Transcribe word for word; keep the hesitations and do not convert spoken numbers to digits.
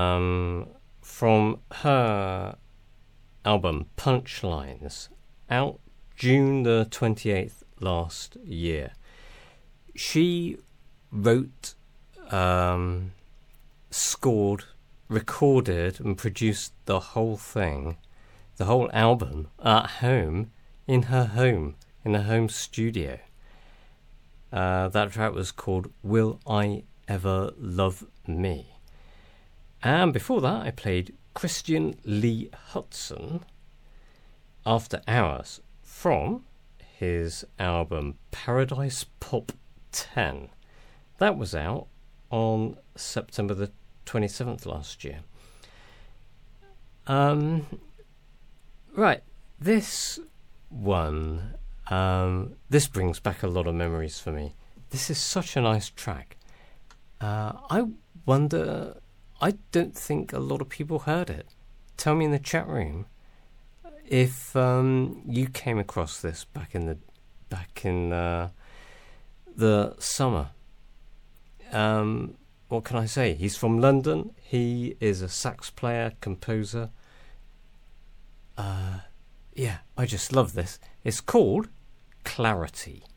um, from her album Punchlines, out June the twenty-eighth last year. She wrote, um, scored, recorded and produced the whole thing, the whole album at home, in her home, in her home studio. Uh, that track was called Will I Ever Love Me? And before that I played Christian Lee Hutson, After Hours, from his album Paradise Pop ten. That was out on September the twenty-seventh last year. Um, right, this one, um, this brings back a lot of memories for me. This is such a nice track. Uh, I wonder, I don't think a lot of people heard it. Tell me in the chat room if um, you came across this back in the back in uh, the summer. Um, what can I say? He's from London. He is a sax player, composer. Uh, yeah, I just love this. It's called Clarity.